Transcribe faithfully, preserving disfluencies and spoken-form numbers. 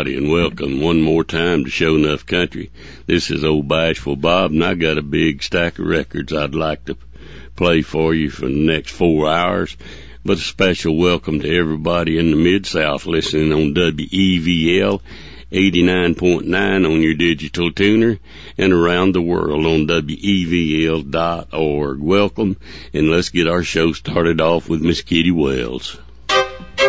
everybody, and welcome one more time to Show Enough Country. This is Old Bashful Bob, and I got a big stack of records I'd like to play for you for the next four hours. But a special welcome to everybody in the Mid-South listening on W E V L eighty-nine point nine on your digital tuner, and around the world on W E V L dot org. Welcome, and let's get our show started off with Miss Kitty Wells.